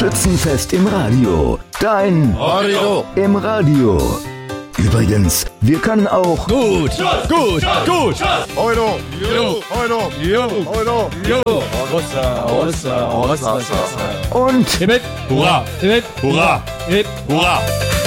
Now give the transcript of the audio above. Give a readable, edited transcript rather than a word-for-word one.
Schützenfest im Radio. Dein Radio im Radio. Übrigens, wir können auch gut. Euro, und Hurra! Hurra!